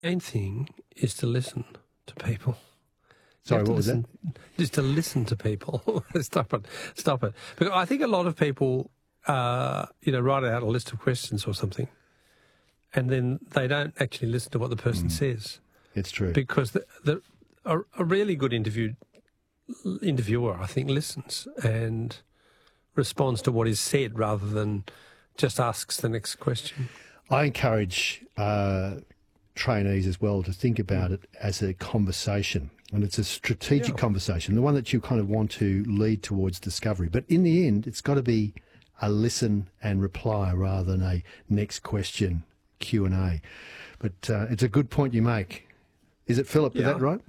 main thing is to listen to people. Sorry, what was that? Just to listen to people. Stop it. Because I think a lot of people, write out a list of questions or something, and then they don't actually listen to what the person says. It's true. Because a really good interviewer, I think, listens and responds to what is said rather than just asks the next question. I encourage trainees as well to think about it as a conversation, and it's a strategic conversation, the one that you kind of want to lead towards discovery. But in the end, it's got to be a listen and reply rather than a next question Q&A. But it's a good point you make. Is it, Philip? Is that right?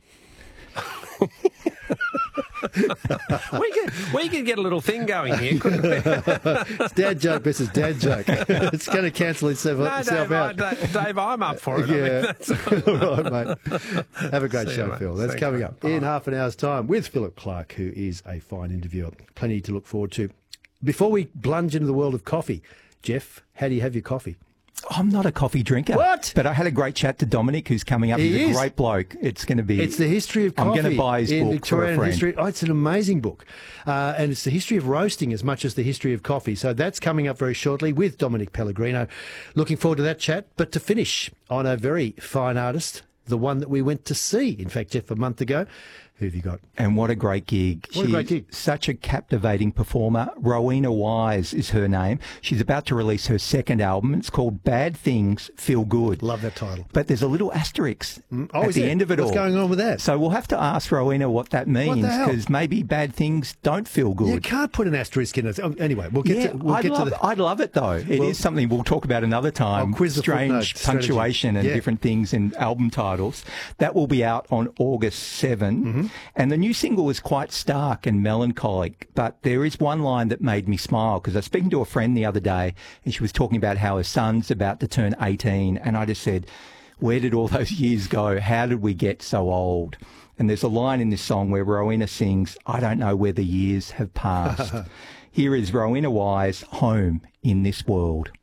we could get a little thing going here, couldn't we? It's dad joke versus dad joke. It's going to cancel itself out. Dave, I'm up for it. Yeah. All right, mate. Have a great show, mate. Phil. That's Thanks, coming mate. up in half an hour's time with Philip Clark, who is a fine interviewer. Plenty to look forward to. Before we plunge into the world of coffee, Jeff, how do you have your coffee? I'm not a coffee drinker. What? But I had a great chat to Dominic, who's coming up. He's a great bloke. It's going to be... It's the history of coffee. I'm going to buy his in book Victorian for a friend. history. Oh, it's an amazing book. And it's the history of roasting as much as the history of coffee. So that's coming up very shortly with Dominic Pellegrino. Looking forward to that chat. But to finish on a very fine artist, the one that we went to see, in fact, Jeff, a month ago. Who have you got? And what a great gig. What a great gig. Such a captivating performer. Rowena Wise is her name. She's about to release her second album. It's called Bad Things Feel Good. Love that title. But there's a little asterisk at is the there? end of it all. What's going on with that? So we'll have to ask Rowena what that means, hell? because maybe bad things don't feel good. You can't put an asterisk in it. Anyway, we'll get to I'd love it, though. It is something we'll talk about another time. I'll quiz the Strange footnotes punctuation and different things in album titles. That will be out on August 7. And the new single is quite stark and melancholic, but there is one line that made me smile, because I was speaking to a friend the other day and she was talking about how her son's about to turn 18, and I just said, where did all those years go? How did we get so old? And there's a line in this song where Rowena sings, I don't know where the years have passed. Here is Rowena Wise, Home in This World.